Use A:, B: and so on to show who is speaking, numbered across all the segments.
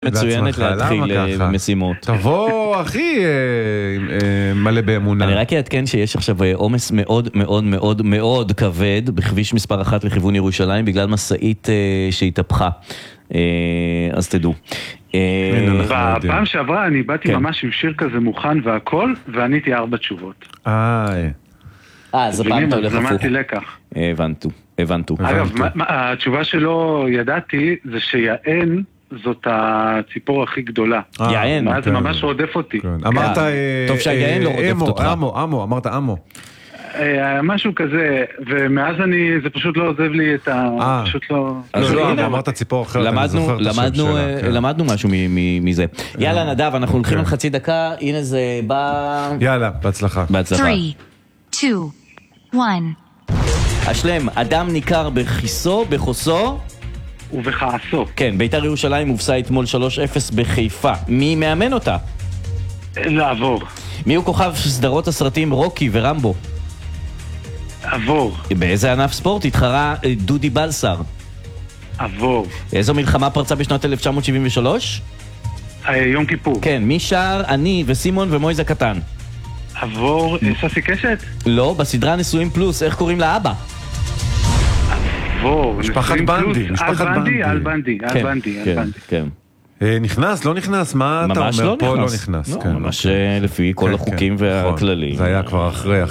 A: מצוינת להתחיל משימות.
B: תבוא אחי מלא באמונה.
A: אני רק אעדכן שיש עכשיו עומס מאוד מאוד מאוד מאוד כבד בכביש מספר 1 לכיוון ירושלים בגלל מסעית שהתהפכה, אז תדעו.
C: בפעם שעברה אני באתי ממש עם שיר כזה מוכן והכל, ועניתי 4 תשובות.
A: אז הפעם אתה הולך הפוך.
C: למדתי לקח.
A: הבנתו.
C: אגב, התשובה שלא ידעתי זה שיען זאת הציפור הכי גדולה.
A: יען.
C: זה ממש רודף אותי.
B: אמרת
A: טוב שהיען לא רודפת אותך.
B: אמרת אמו.
C: משהו כזה, ומאז זה פשוט לא עוזב לי את ה... פשוט לא...
B: לא, אמרת ציפור אחרת, אני זוכר את השם שלה.
A: למדנו משהו מזה. יאללה נדב, אנחנו הולכים על חצי דקה, הנה זה בא...
B: יאללה, בהצלחה.
D: 3, 2, 1.
A: אשלם, אדם ניכר בכיסו, בחוסו
C: ובכעסו.
A: כן, בית"ר ירושלים הובסה אתמול 3-0 בחיפה. מי מאמן אותה?
C: לעבור.
A: מי הוא כוכב סדרות הסרטים רוקי ורמבו?
C: עבור.
A: באיזה ענף ספורט התחרה דודי בלסר?
C: עבור.
A: איזו מלחמה פרצה בשנת 1973?
C: יום כיפור.
A: כן, מי שר אני וסימון ומויז הקטן?
C: עבור. ססי קשת?
A: לא, בסדרה נשואים פלוס, איך קוראים לאבא?
B: משפחת בנדי,
C: על בנדי.
A: כן.
B: נכנס, לא נכנס, מה אתה אומר? פה לא נכנס.
A: ממש לפי כל החוקים והכללים.
B: זה היה כבר אחרי,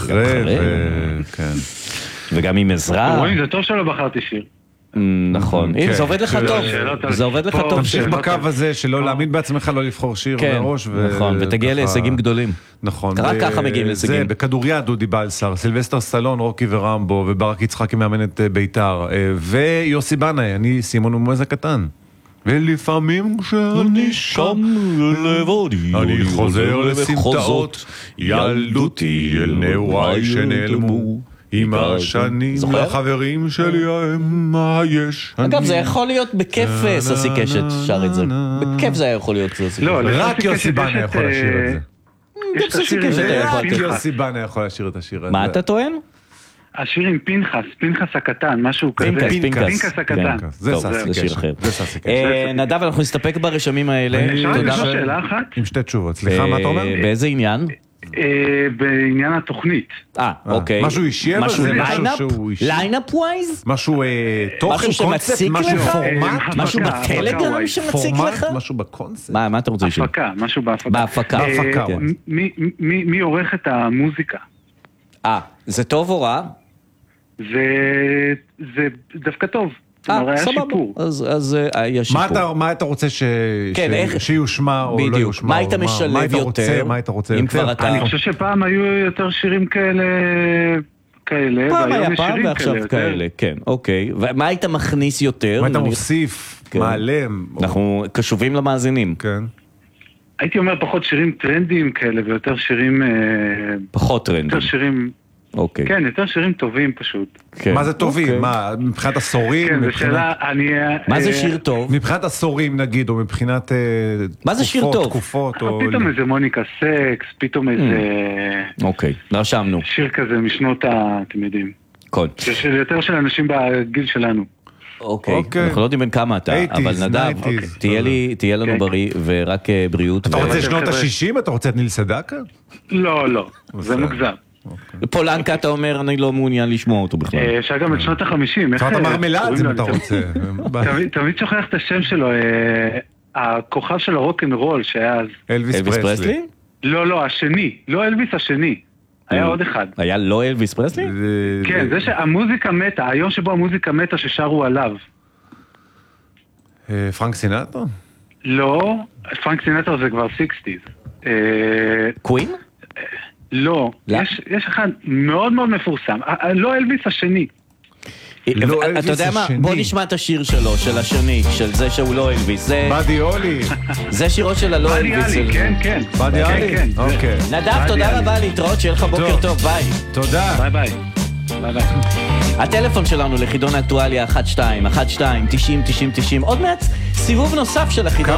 A: וגם עם עזרה.
C: רואים, זה טוב שלא בחרתי שיר.
A: נכון, הנה זה עובד לך טוב. זה עובד לך טוב.
B: תמשיך בקו הזה שלא להאמין בעצמך, לא לבחור שיר מראש.
A: נכון, ותגיע להישגים גדולים.
B: נכון.
A: רק ככה מגיעים להישגים.
B: זה, בכדוריה דודי בלסר, סילבסטר סלון, רוקי ורמבו, וברק יצחקי מאמן את בית"ר, ויוסי בנאי, אני סימון ומויז הקטן. ולפעמים כשאני שם לבודי, אני חוזר לסמטאות ילדותי אל נעוריי שנעלמו. עם השנים לחברים שלי מה יש.
A: אגב, זה יכול להיות בכיף ססי קשת שר את זה. בכיף זה היה יכול להיות ססי קשת.
B: רק יוסי בנאי יכול לשיר את זה.
A: גם ססי קשת היה יכול
B: רק יוסי בנאי יכול לשיר את השיר הזה.
A: מה אתה טוען?
C: השיר עם פנחס הקטן, משהו כזה. פנחס הקטן.
B: זה שיר אחר.
A: נדב, אנחנו נסתפק ברשמים האלה.
C: אפשר שאלה אחת?
B: עם 2 תשובות. סליחה, מה אתה אומר?
A: באיזה עניין?
C: בעניין התוכנית.
A: אוקיי.
B: משהו אישי, אבל זה משהו שהוא אישי.
A: ליינאפ ווייז?
B: משהו תוכן, קונספט, משהו פורמט.
A: משהו בטלגרם שמציק לך?
B: משהו בקונספט.
A: מה אתה רוצה לשאול?
C: הפקה, משהו בהפקה.
A: בהפקה.
C: מי עורך את המוזיקה?
A: זה טוב או רע?
C: זה דווקא טוב.
A: סבבה, אז היה שיפור.
B: מה אתה רוצה שיושמע או לא יושמע?
A: מה היית משלב יותר?
B: מה אתה רוצה?
C: אני חושב שפעם היו יותר שירים כאלה,
A: פעם היה פעם ועכשיו כאלה, כן, אוקיי. ומה היית מכניס יותר?
B: מה היית מוסיף? מעלם?
A: אנחנו קשובים למאזינים.
B: כן.
C: הייתי אומר פחות שירים טרנדיים כאלה ויותר שירים...
A: פחות טרנדיים.
C: יותר שירים...
A: אוקיי.
C: כן, יותר שירים טובים פשוט.
B: מה זה טובים? מה, מבחינת עשורים?
C: כן, זו שאלה,
A: מה זה שיר טוב?
B: מבחינת עשורים נגיד, או מבחינת
A: מה זה שיר טוב?
B: תקופות,
C: פתאום איזה מוניקה סקס, פתאום איזה...
A: אוקיי, נרשמנו.
C: שיר כזה משנות אתם יודעים. יותר של אנשים בגיל שלנו.
A: אוקיי, אנחנו לא יודעים בין כמה אתה, אבל נדב, תהיה לנו בריא ורק בריאות.
B: אתה רוצה שנות ה-60? אתה רוצה את ניל סדקה?
C: לא, זה מוגזם.
A: פולנקה אתה אומר אני לא מעוניין לשמוע אותו בכלל.
C: אפשר גם את שנות ה-50.
B: שנות המרמלד אם אתה רוצה.
C: תמיד שוכח את השם שלו, הכוכב של הרוק'נ'רול שהיה אז.
B: אלוויס פרסלי?
C: לא, השני, לא אלוויס השני, היה עוד אחד.
A: היה לא אלוויס פרסלי?
C: כן, זה שהמוזיקה מתה, היום שבו המוזיקה מתה ששרו עליו.
B: פרנק סינטרה?
C: לא, פרנק סינטרה זה כבר 60s.
A: קווין?
C: לא, יש אחד מאוד מאוד מפורסם, לא אלוויס השני.
A: אתה יודע מה? בוא נשמע את השיר שלו, של השני, של זה שהוא לא אלוויס.
B: בדי הולי.
A: זה שירו של הלא אלוויס.
C: כן.
B: בדי הולי? אוקיי.
A: נדב, תודה רבה, להתראות, שיהיה לך בוקר טוב, ביי.
B: תודה.
C: ביי.
A: הטלפון שלנו לחידון האקטואליה 12 12 90 90 90. עוד מעט סיבוב נוסף של החידון.